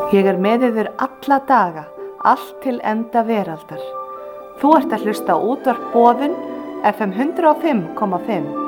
Ég er með yður alla daga, allt til enda veraldar. Þú ert að hlusta á útvarp Boðun, FM 105,5.